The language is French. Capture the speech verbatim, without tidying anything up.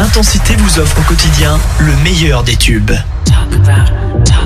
Intensité vous offre au quotidien le meilleur des tubes. Talk about, talk